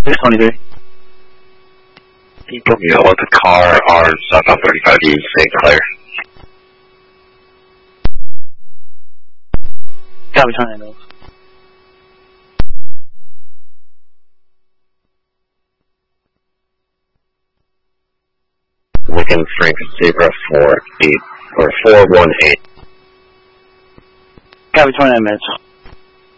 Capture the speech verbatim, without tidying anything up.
twenty-three. Romeo, with the car on southbound thirty-five E, Saint Clair. Copy, twenty-nine minutes. Lincoln Frank Zebra four eight or four one eight. Copy, twenty-nine minutes.